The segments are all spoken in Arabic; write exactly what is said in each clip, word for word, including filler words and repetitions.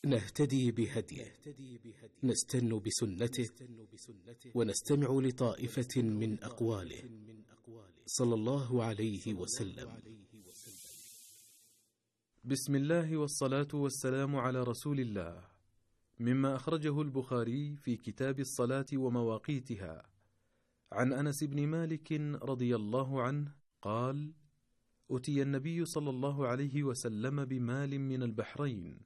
نهتدي بهديه، نستن بسنته، ونستمع لطائفة من أقواله صلى الله عليه وسلم. بسم الله والصلاة والسلام على رسول الله. مما أخرجه البخاري في كتاب الصلاة ومواقيتها عن أنس بن مالك رضي الله عنه قال: أتي النبي صلى الله عليه وسلم بمال من البحرين،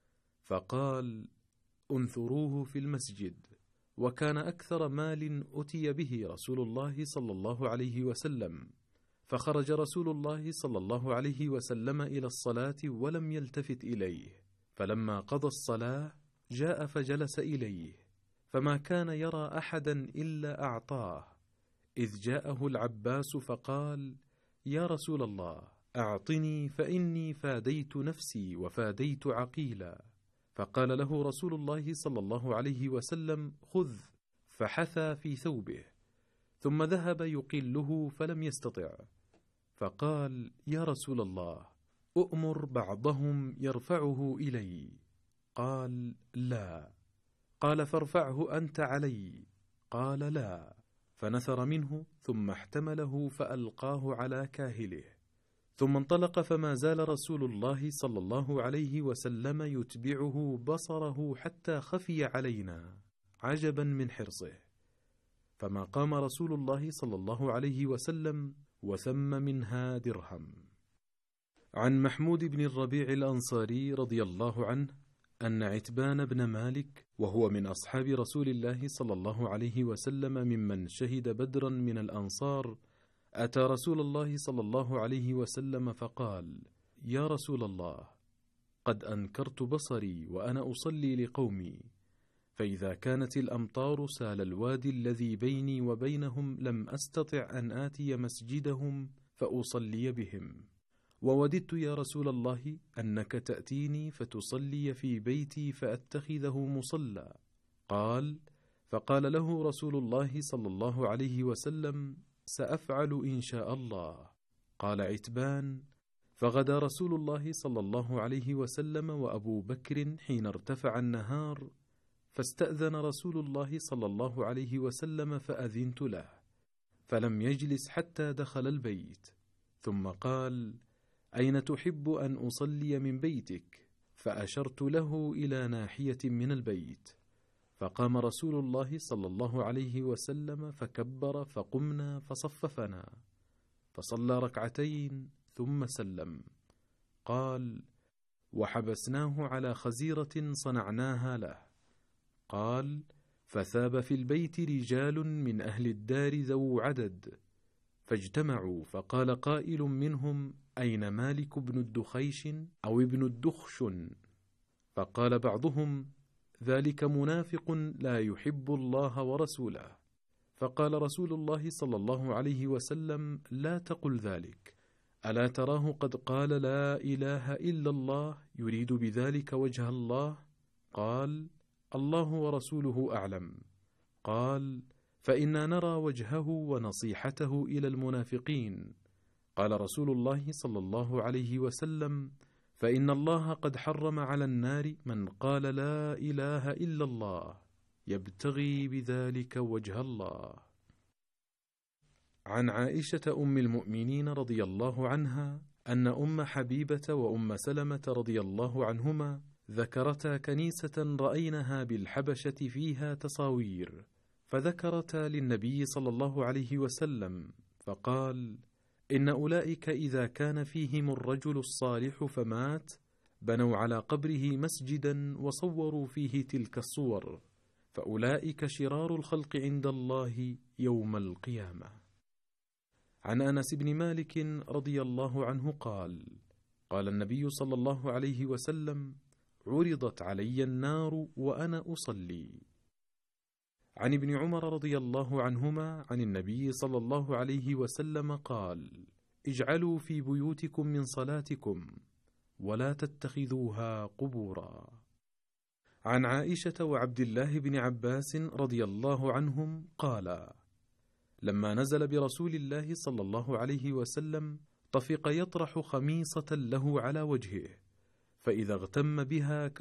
فقال: انثروه في المسجد. وكان أكثر مال أتي به رسول الله صلى الله عليه وسلم، فخرج رسول الله صلى الله عليه وسلم إلى الصلاة ولم يلتفت إليه، فلما قضى الصلاة جاء فجلس إليه، فما كان يرى أحدا إلا أعطاه، إذ جاءه العباس فقال: يا رسول الله، أعطني فإني فاديت نفسي وفاديت عقيلا. فقال له رسول الله صلى الله عليه وسلم: خذ، فحثى في ثوبه، ثم ذهب يقله فلم يستطع، فقال: يا رسول الله، أؤمر بعضهم يرفعه إلي. قال: لا. قال: فارفعه أنت علي. قال: لا. فنثر منه ثم احتمله فألقاه على كاهله، ثم انطلق، فما زال رسول الله صلى الله عليه وسلم يتبعه بصره حتى خفي علينا عجبا من حرصه، فما قام رسول الله صلى الله عليه وسلم وثم منها درهم. عن محمود بن الربيع الأنصاري رضي الله عنه أن عتبان بن مالك، وهو من أصحاب رسول الله صلى الله عليه وسلم ممن شهد بدرا من الأنصار، أتى رسول الله صلى الله عليه وسلم فقال: يا رسول الله، قد أنكرت بصري وأنا أصلي لقومي، فإذا كانت الأمطار سال الوادي الذي بيني وبينهم لم أستطع أن آتي مسجدهم فأصلي بهم، ووددت يا رسول الله أنك تأتيني فتصلي في بيتي فأتخذه مصلى. قال: فقال له رسول الله صلى الله عليه وسلم: سأفعل إن شاء الله. قال عتبان: فغدا رسول الله صلى الله عليه وسلم وأبو بكر حين ارتفع النهار، فاستأذن رسول الله صلى الله عليه وسلم فأذنت له، فلم يجلس حتى دخل البيت، ثم قال: أين تحب أن أصلي من بيتك؟ فأشرت له إلى ناحية من البيت، فقام رسول الله صلى الله عليه وسلم فكبر، فقمنا فصففنا، فصلى ركعتين ثم سلم. قال: وحبسناه على خزيرة صنعناها له. قال: فثاب في البيت رجال من أهل الدار ذو عدد، فاجتمعوا، فقال قائل منهم: أين مالك بن الدخيش أو ابن الدخشن؟ فقال بعضهم: ذلك منافق لا يحب الله ورسوله. فقال رسول الله صلى الله عليه وسلم: لا تقل ذلك، ألا تراه قد قال لا إله إلا الله يريد بذلك وجه الله؟ قال: الله ورسوله أعلم. قال: فإنا نرى وجهه ونصيحته إلى المنافقين. قال رسول الله صلى الله عليه وسلم: فإن الله قد حرم على النار من قال لا إله إلا الله يبتغي بذلك وجه الله. عن عائشة أم المؤمنين رضي الله عنها أن أم حبيبة وأم سلمة رضي الله عنهما ذكرتا كنيسة رأينها بالحبشة فيها تصاوير، فذكرتا للنبي صلى الله عليه وسلم، فقال: إن أولئك إذا كان فيهم الرجل الصالح فمات بنوا على قبره مسجدا وصوروا فيه تلك الصور، فأولئك شرار الخلق عند الله يوم القيامة. عن أنس بن مالك رضي الله عنه قال: قال النبي صلى الله عليه وسلم: عرضت علي النار وأنا أصلي. عن ابن عمر رضي الله عنهما عن النبي صلى الله عليه وسلم قال: اجعلوا في بيوتكم من صلاتكم ولا تتخذوها قبورا. عن عائشة وعبد الله بن عباس رضي الله عنهم قال: لما نزل برسول الله صلى الله عليه وسلم طفق يطرح خميصة له على وجهه، فإذا اغتم بها